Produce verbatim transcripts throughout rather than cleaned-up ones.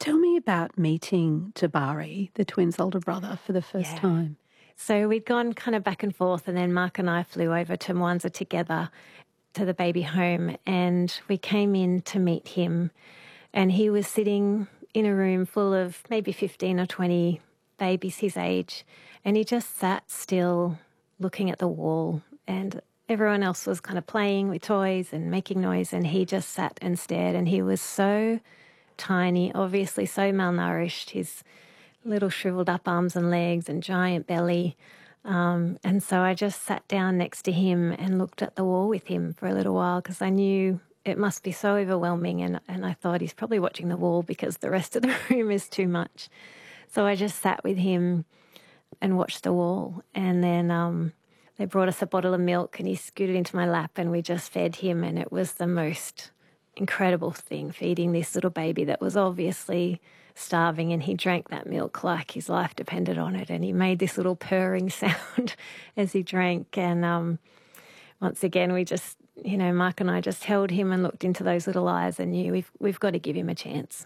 Tell me about meeting Jabari, the twins' older brother, for the first Yeah. time. So we'd gone kind of back and forth, and then Mark and I flew over to Mwanza together to the baby home, and we came in to meet him, and he was sitting in a room full of maybe fifteen or twenty babies his age, and he just sat still looking at the wall, and everyone else was kind of playing with toys and making noise, and he just sat and stared, and he was so tiny, obviously so malnourished, his little shriveled up arms and legs and giant belly. Um, and so I just sat down next to him and looked at the wall with him for a little while because I knew it must be so overwhelming. And, and I thought he's probably watching the wall because the rest of the room is too much. So I just sat with him and watched the wall. And then um, they brought us a bottle of milk and he scooted into my lap and we just fed him. And it was the most incredible thing, feeding this little baby that was obviously starving, and he drank that milk like his life depended on it, and he made this little purring sound as he drank. And um, once again, we just, you know, Mark and I just held him and looked into those little eyes and knew we've, we've got to give him a chance.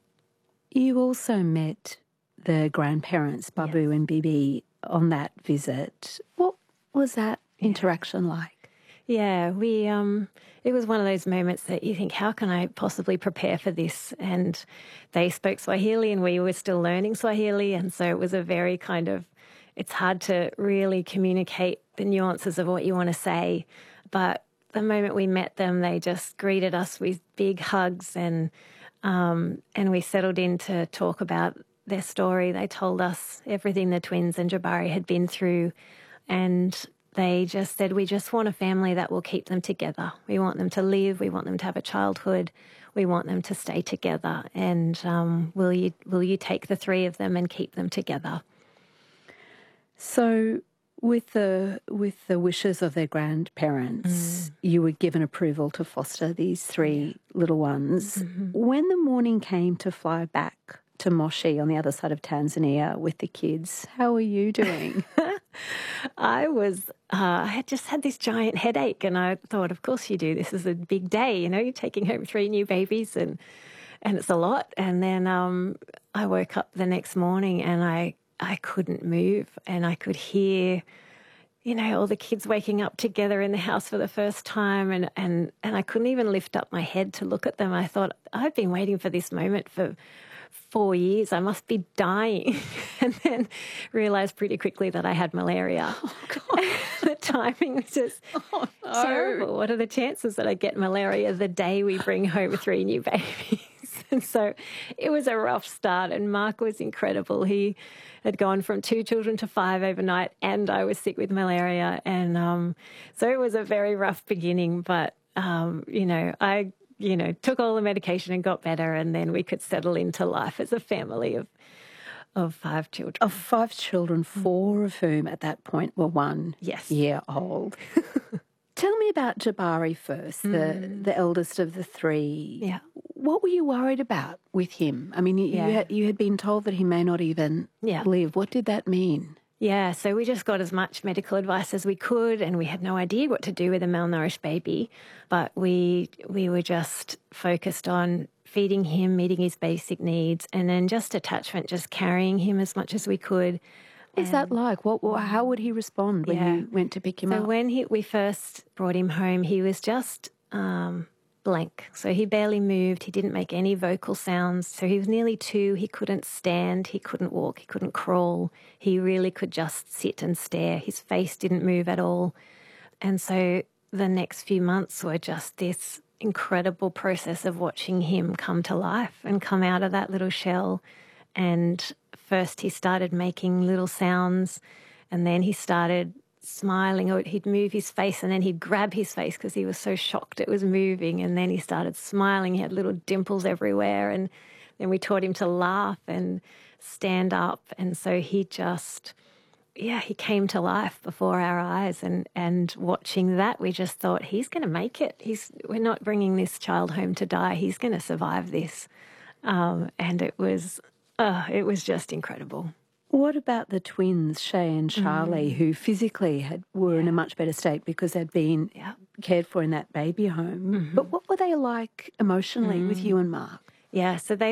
You also met the grandparents, Babu Yes. and Bibi, on that visit. What was that Yeah. interaction like? Yeah, we. Um, it was one of those moments that you think, how can I possibly prepare for this? And they spoke Swahili and we were still learning Swahili. And so it was a very kind of, it's hard to really communicate the nuances of what you want to say. But the moment we met them, they just greeted us with big hugs, and um, and we settled in to talk about their story. They told us everything the twins and Jabari had been through, and they just said, we just want a family that will keep them together. We want them to live. We want them to have a childhood. We want them to stay together. And um, will you will you take the three of them and keep them together? So with the with the wishes of their grandparents, mm. you were given approval to foster these three yeah. little ones. Mm-hmm. When the morning came to fly back to Moshi on the other side of Tanzania with the kids, how are you doing? I was, uh, I had just had this giant headache, and I thought, of course you do. This is a big day, you know, you're taking home three new babies, and and it's a lot. And then um, I woke up the next morning and I, I couldn't move, and I could hear, you know, all the kids waking up together in the house for the first time, and, and, and I couldn't even lift up my head to look at them. I thought, I've been waiting for this moment for four years. I must be dying. And then realised pretty quickly that I had malaria. Oh, God. The timing was just oh, no. terrible. What are the chances that I get malaria the day we bring home three new babies? And so it was a rough start, and Mark was incredible. He had gone from two children to five overnight, and I was sick with malaria. And um, so it was a very rough beginning, but, um, you know, I you know, took all the medication and got better, and then we could settle into life as a family of of five children. Of five children, four of whom at that point were one yes. year old. Tell me about Jabari first, the, mm. the eldest of the three. Yeah. What were you worried about with him? I mean, you, yeah. you, had, you had been told that he may not even yeah. live. What did that mean? Yeah, so we just got as much medical advice as we could, and we had no idea what to do with a malnourished baby. But we we were just focused on feeding him, meeting his basic needs, and then just attachment, just carrying him as much as we could. What's that like? What? How would he respond when yeah. you went to pick him so up? So when he, we first brought him home, he was just um, blank. So he barely moved. He didn't make any vocal sounds. So he was nearly two. He couldn't stand. He couldn't walk. He couldn't crawl. He really could just sit and stare. His face didn't move at all. And so the next few months were just this incredible process of watching him come to life and come out of that little shell. And first he started making little sounds, and then he started smiling, or he'd move his face and then he'd grab his face because he was so shocked it was moving, and then he started smiling. He had little dimples everywhere, and then we taught him to laugh and stand up, and so he just, yeah, he came to life before our eyes, and, and watching that we just thought, he's going to make it. He's we're not bringing this child home to die. He's going to survive this. Um, and it was, uh, it was just incredible. What about the twins, Shay and Charlie, mm. who physically had were yeah. in a much better state because they'd been yeah. cared for in that baby home? Mm-hmm. But what were they like emotionally mm. with you and Mark? Yeah, so they